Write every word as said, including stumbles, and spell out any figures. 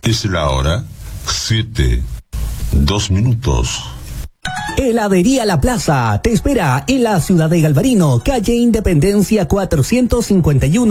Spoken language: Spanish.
Es la hora siete, dos minutos. Heladería La Plaza te espera en la ciudad de Galvarino, calle Independencia cuatrocientos cincuenta y uno.